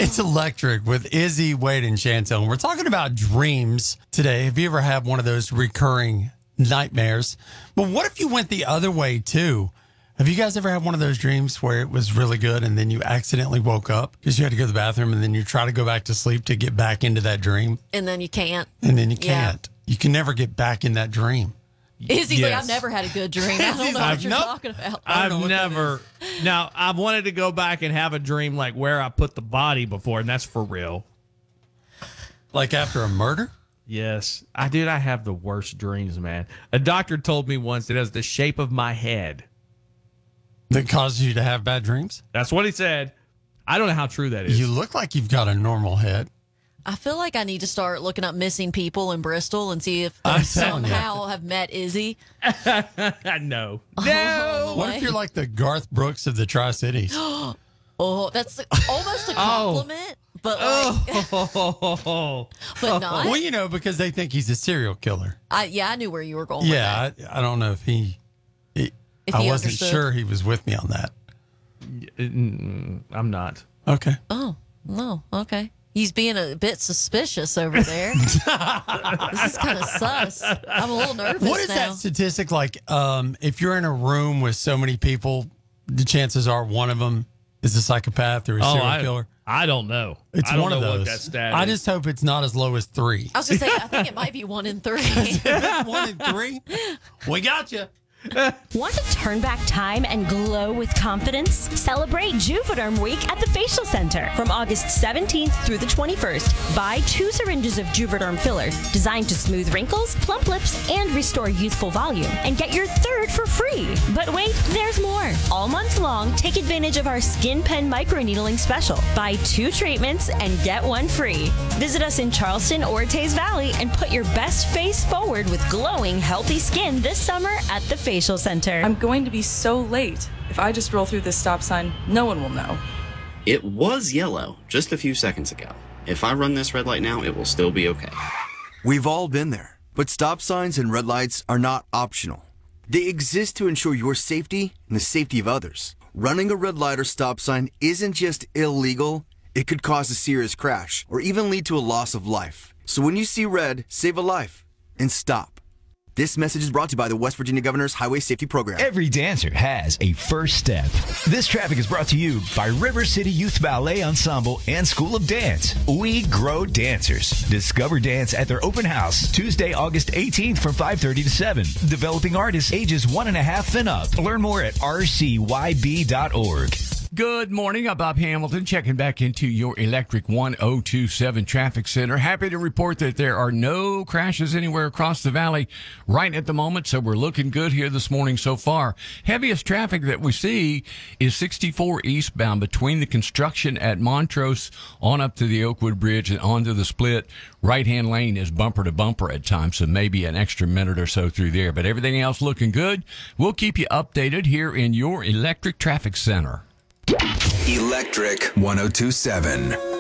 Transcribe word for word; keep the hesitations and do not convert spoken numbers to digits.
It's Electric with Izzy, Wade, and Chantel. And we're talking about dreams today. Have you ever had one of those recurring nightmares? But what if you went the other way, too? Have you guys ever had one of those dreams where it was really good and then you accidentally woke up because you had to go to the bathroom and then you try to go back to sleep to get back into that dream? And then you can't. And then you Yeah. can't. You can never get back in that dream. Izzy's Yes. like, I've never had a good dream. I don't know I've what you're no- talking about. I don't know I've what that never. Now, I've wanted to go back and have a dream like where I put the body before, and that's for real. Like after a murder? Yes. I did. I have the worst dreams, man. A doctor told me once it has the shape of my head. That causes you to have bad dreams? That's what he said. I don't know how true that is. You look like you've got a normal head. I feel like I need to start looking up missing people in Bristol and see if they I'm telling you. somehow have met Izzy. no. No. What if you're like the Garth Brooks of the Tri-Cities? Oh, that's almost a compliment, but like, Oh. but not. Well, you know, because they think he's a serial killer. I, yeah, I knew where you were going. Yeah, with I, I don't know if he, he If I he wasn't understood. sure he was with me on that. Mm, I'm not. Okay. that. Oh, no, okay. He's being a bit suspicious over there. This is kind of sus. I'm a little nervous What is now. that statistic like? Um, if you're in a room with so many people, the chances are one of them is a psychopath or a Oh, serial I, killer. I don't know. It's I don't one know of those. what that stat I is. just hope it's not as low as three. I was going to say, I think it might be one in three. If it's one in three, we got you. Want to turn back time and glow with confidence? Celebrate Juvederm Week at the Facial Center from August seventeenth through the twenty-first. Buy two syringes of Juvederm filler designed to smooth wrinkles, plump lips, and restore youthful volume, and get your third for free. But wait, there's more. All month long, take advantage of our Skin Pen Microneedling special. Buy two treatments and get one free. Visit us in Charleston or Taze Valley and put your best face forward with glowing, healthy skin this summer at the Facial Center. I'm going to be so late. If I just roll through this stop sign, no one will know. It was yellow just a few seconds ago. If I run this red light now, it will still be okay. We've all been there, but stop signs and red lights are not optional. They exist to ensure your safety and the safety of others. Running a red light or stop sign isn't just illegal, it could cause a serious crash or even lead to a loss of life. So when you see red, save a life and stop. This message is brought to you by the West Virginia Governor's Highway Safety Program. Every dancer has a first step. This traffic is brought to you by River City Youth Ballet Ensemble and School of Dance. We grow dancers. Discover dance at their open house Tuesday, August eighteenth from five thirty to seven. Developing artists ages one and a half and up. Learn more at r c y b dot org. Good morning. I'm Bob Hamilton, checking back into your Electric one oh two seven Traffic Center. Happy to report that there are no crashes anywhere across the valley right at the moment, so we're looking good here this morning so far. Heaviest traffic that we see is sixty-four eastbound between the construction at Montrose on up to the Oakwood Bridge and onto the split. Right-hand lane is bumper to bumper at times, so maybe an extra minute or so through there. But everything else looking good. We'll keep you updated here in your Electric Traffic Center. Electric one oh two seven.